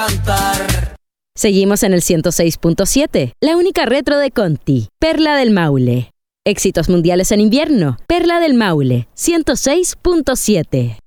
cantar. Seguimos en el 106.7, la única retro de Conti, Perla del Maule. Éxitos mundiales en invierno, Perla del Maule, 106.7.